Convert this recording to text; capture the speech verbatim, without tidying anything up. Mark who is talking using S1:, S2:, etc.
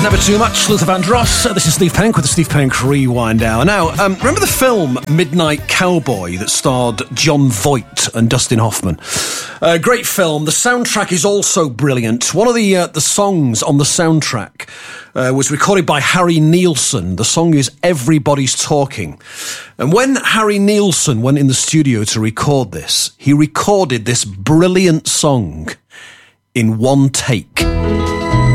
S1: Never Too Much, Luther Vandross. Uh, this is Steve Penk with the Steve Penk Rewind Hour. Now, um, remember the film Midnight Cowboy that starred John Voight and Dustin Hoffman? Uh, great film. The soundtrack is also brilliant. One of the uh, the songs on the soundtrack uh, was recorded by Harry Nilsson. The song is Everybody's Talking. And when Harry Nilsson went in the studio to record this, he recorded this brilliant song in one take.